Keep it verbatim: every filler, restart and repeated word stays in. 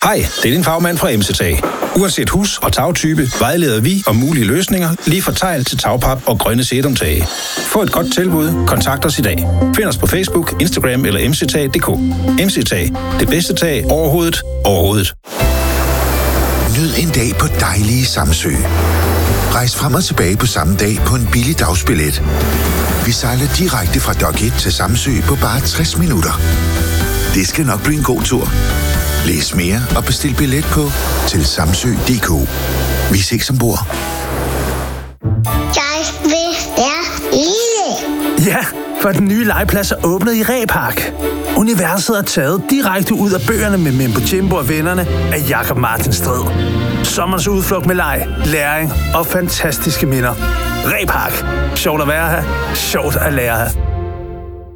Hej, det er din fagmand fra M C T A. Uanset hus- og tagtype vejleder vi om mulige løsninger lige fra tegl til tagpap og grønne sedumtage. Få et godt tilbud, kontakt os i dag. Find os på Facebook, Instagram eller m c t a punktum d k. M C T A. Det bedste tag overhovedet overhovedet. Nyd en dag på dejlige Samsø. Rejs frem og tilbage på samme dag på en billig dagsbillet. Vi sejler direkte fra Dock et til Samsø på bare tres minutter. Det skal nok blive en god tur. Læs mere og bestil billet på til samsø punktum d k. Vi ses ombord. Jeg vil være lille. Ja, for den nye legeplads er åbnet i Ræpark. Universet er taget direkte ud af bøgerne med Mimbo Jimbo og vennerne af Jakob Martin Strid. Sommerens udflugt med leg, læring og fantastiske minder. Ræpark. Sjovt at være her. Sjovt at lære her.